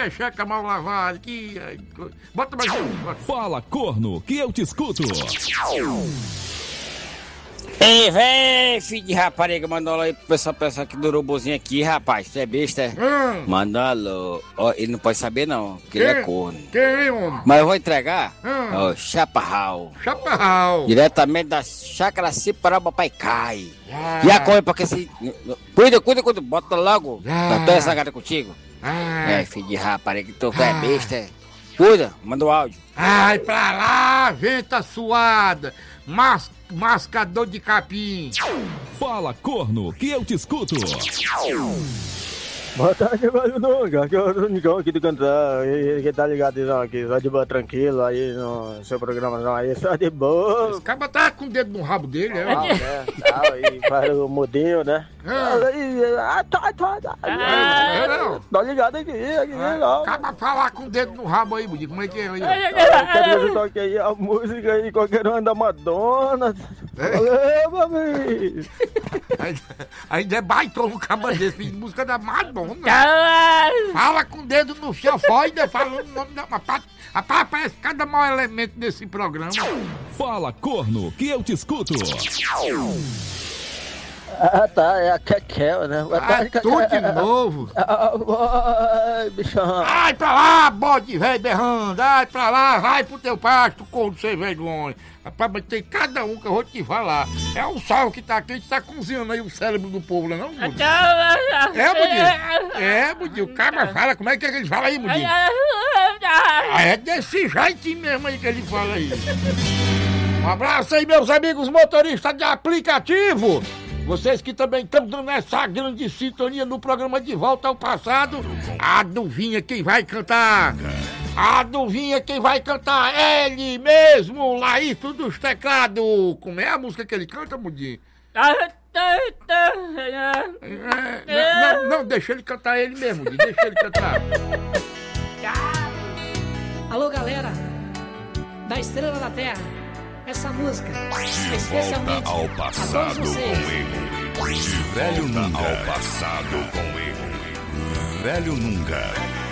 pecheca mal lavada. Bota mais um. Fala, corno, que eu te escuto. Ei, véi, filho de rapariga, manda um alô aí pro pessoal pensar que do urubuzinho aqui, rapaz. Tu é besta, é? Manda um alô. Ó, ele não pode saber não, porque ele é corno. Quem, homem? Mas eu vou entregar, ó, Chaparral. Chaparral. Diretamente da Chácara Ciparaba Pai Cai. E a coisa, porque se... Cuida, bota logo. Tá toda essa gata contigo. É, filho de rapariga, que tu é besta, é? Cuida, manda o áudio. Ai, pra lá, venta suada. Mascador de capim. Fala, corno, que eu te escuto. Boa tarde, velho Nunca, que é o Nicão aqui do Cantar, que tá ligado não, aqui, só de boa, tranquilo, aí no seu programa não, aí só de boa. Esse cara tá com o dedo no rabo dele, é? Aí faz o mudinho, né? Tá ligado aqui, não. Acaba falar com o dedo no rabo aí, Budinho, como é que é aí? Quero que você toque aí a música aí, qualquer um da Madonna. Valeu, meu Ainda é baitão no cabo desse, pedindo música da Madonna. Fala com o dedo no chão, ainda falando o nome da... Rapaz, parece cada mau elemento desse programa. Fala, corno, que eu te escuto. Tá, é a Kekel, né? Tudo de novo. Ai, bichão. Ai, pra lá, bode velho berrando. Ai, pra lá, vai pro teu pasto, corno sem vergonha. Rapaz, mas tem cada um que eu vou te falar. É o sal que tá aqui, a gente tá cozinhando aí o cérebro do povo, não é não, Budinho? Budinho, o cara fala, como é que ele fala aí, Budinho? É desse jeitinho mesmo aí que ele fala aí. Um abraço aí, meus amigos motoristas de aplicativo. Vocês que também estão dando essa grande sintonia no programa De Volta ao Passado. Adivinha quem vai cantar? Adivinha quem vai cantar? Ele mesmo, Laírton dos Teclados. Como é a música que ele canta, Mudinho? Não, deixa ele cantar ele mesmo, Mudinho. Deixa ele cantar. Alô, galera da Estrela da Terra. Essa música De especialmente volta ao a passado todos vocês. com erro. De velho nunca ao passado com erro. Velho nunca.